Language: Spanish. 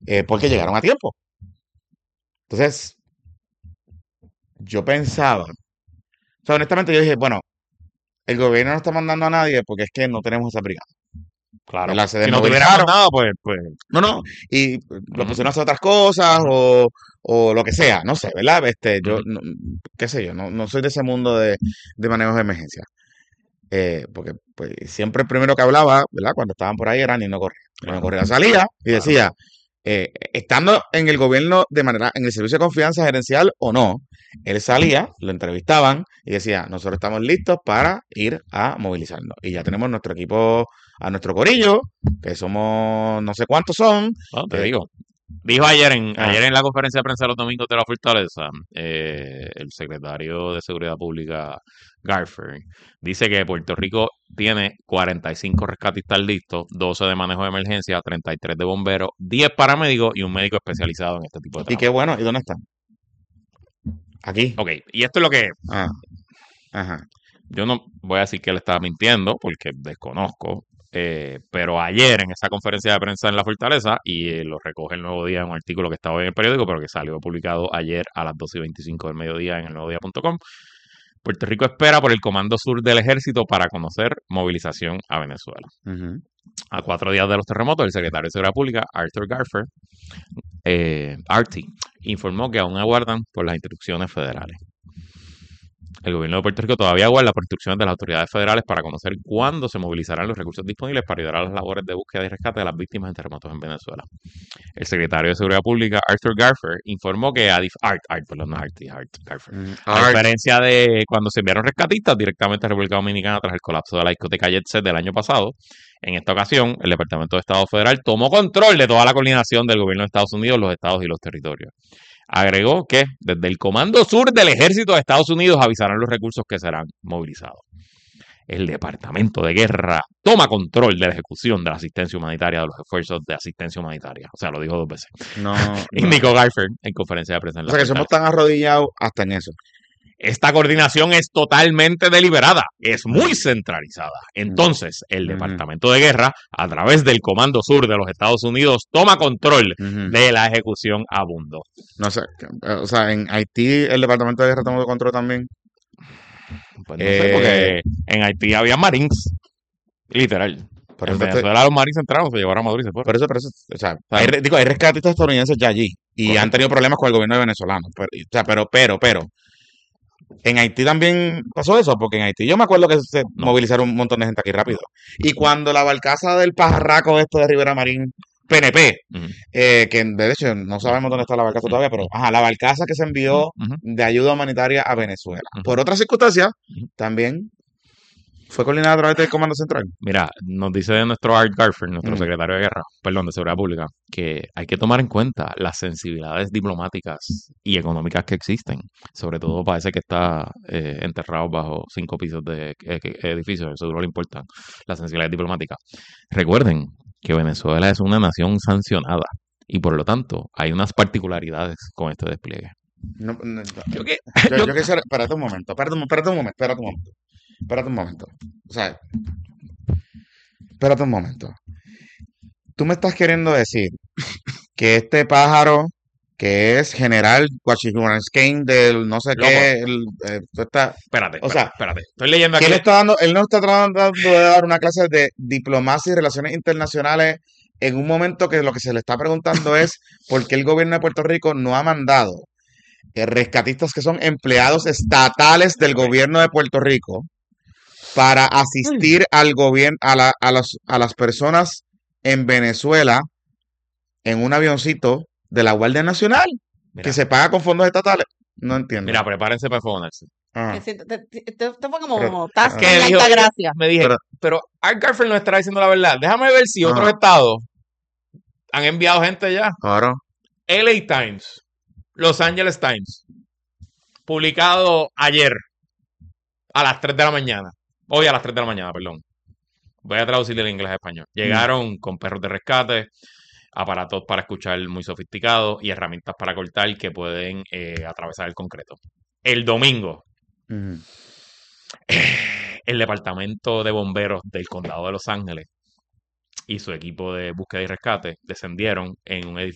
porque llegaron a tiempo. Entonces, yo pensaba, o sea, honestamente yo dije, bueno, el gobierno no está mandando a nadie porque es que no tenemos esa brigada. Claro. ¿Verdad? Se Si no tuviéramos desmovilizaron. nada, pues. No, no. Y lo Ujú, pusieron a hacer otras cosas ujú, o lo que sea. No sé, ¿verdad? Yo, ujú. qué sé yo, no soy de ese mundo de manejos de emergencia. Porque pues, siempre el primero que hablaba, ¿verdad? Cuando estaban por ahí era Nino Correa. Nino Claro, Correa salía y claro. decía, estando en el gobierno de manera, en el servicio de confianza gerencial o no, él salía, lo entrevistaban y decía, nosotros estamos listos para ir a movilizarnos. Y ya tenemos nuestro equipo, a nuestro corillo, que somos no sé cuántos son. No, te eh, digo. Dijo ah, ayer en la conferencia de prensa de los domingos de la Fortaleza, el secretario de Seguridad Pública, Garfer, dice que Puerto Rico tiene 45 rescatistas listos, 12 de manejo de emergencia, 33 de bomberos, 10 paramédicos y un médico especializado en este tipo de y qué trabajo. bueno, ¿y dónde están? Aquí. Ok, y esto es lo que Ah, ajá. yo no voy a decir que él estaba mintiendo, porque desconozco, pero ayer en esa conferencia de prensa en la Fortaleza, y lo recoge el Nuevo Día en un artículo que estaba en el periódico, pero que salió publicado ayer a las 12:25 del mediodía en el nuevodía.com, Puerto Rico espera por el Comando Sur del Ejército para conocer movilización a Venezuela. Ujú. A 4 días de los terremotos, el secretario de Seguridad Pública, Arthur Garfer, Arty, informó que aún aguardan por las instrucciones federales. El gobierno de Puerto Rico todavía aguarda por instrucciones de las autoridades federales para conocer cuándo se movilizarán los recursos disponibles para ayudar a las labores de búsqueda y rescate de las víctimas de terremotos en Venezuela. El secretario de Seguridad Pública, Arthur Garfer, informó que a Art. diferencia de cuando se enviaron rescatistas directamente a República Dominicana tras el colapso de la discoteca Jet Set del año pasado, en esta ocasión el Departamento de Estado Federal tomó control de toda la coordinación del gobierno de Estados Unidos, los estados y los territorios. Agregó que desde el Comando Sur del Ejército de Estados Unidos avisarán los recursos que serán movilizados. El Departamento de Guerra toma control de la ejecución de la asistencia humanitaria, de los esfuerzos de asistencia humanitaria. O sea, lo dijo 2 veces. No, no. Indicó Garfer en conferencia de prensa en O la sea que somos Fortaleza. tan arrodillados hasta en eso. Esta coordinación es totalmente deliberada, es muy Mm, centralizada. mm, Entonces, el ujú, Departamento de Guerra, a través del Comando Sur de los Estados Unidos, toma control ujú. de la ejecución a Bundo. No sé, o sea, en Haití el Departamento de Guerra tomó control también. Pues no sé, Eh, porque en Haití había Marines, literal. por En eso Venezuela los Marines entraron, se llevaron a Maduro y se fueron. por eso, o sea, O sea, digo, hay rescatistas estadounidenses ya allí y han correcto. tenido problemas con el gobierno venezolano. O sea, pero, en Haití también pasó eso, porque en Haití yo me acuerdo que se No, movilizaron un montón de gente aquí rápido. no, Y no. cuando la barcaza del pajarraco esto de Rivera Marín, PNP, Ujú, que de hecho no sabemos dónde está la barcaza ujú, todavía, pero ajá, la barcaza que se envió ujú, de ayuda humanitaria a Venezuela. ujú, Por otras circunstancias, ujú. también fue coordinada a través del Comando Central. Mira, nos dice nuestro Art Garfield, nuestro Mm, secretario de guerra, perdón, de seguridad pública, que hay que tomar en cuenta las sensibilidades diplomáticas y económicas que existen. Sobre todo parece que está enterrado bajo 5 pisos de edificios, eso no le importa, las sensibilidades diplomáticas. Recuerden que Venezuela es una nación sancionada y por lo tanto hay unas particularidades con este despliegue. no, Yo que, yo, yo quisiera, espérate un momento, espérate un momento. O sea, espérate un momento. Tú me estás queriendo decir que este pájaro, que es general Guachihuascain del no sé loco, qué, espérate, o espérate, sea, espérate. Estoy leyendo que aquí. él no está tratando de dar una clase de diplomacia y relaciones internacionales en un momento que lo que se le está preguntando es por qué el gobierno de Puerto Rico no ha mandado rescatistas que son empleados estatales del Ok. gobierno de Puerto Rico para asistir al gobierno, a las personas en Venezuela en un avioncito de la Guardia Nacional que Mira, se paga con fondos estatales. No entiendo. mira, prepárense para enfogonarse. Ah, Te fue pero, como taza Que en la dijo, alta gracia. me dije, pero, pero Art Garfield no estará diciendo la verdad. Déjame ver si otros ah, estados han enviado gente ya. claro. LA Times, Los Angeles Times, publicado ayer a las 3 de la mañana. Hoy a las 3 de la mañana, perdón. Voy a traducirle el inglés a español. Mm, Llegaron con perros de rescate, aparatos para escuchar muy sofisticados y herramientas para cortar que pueden atravesar el concreto. El domingo, mm, el departamento de bomberos del condado de Los Ángeles y su equipo de búsqueda y rescate descendieron en un edificio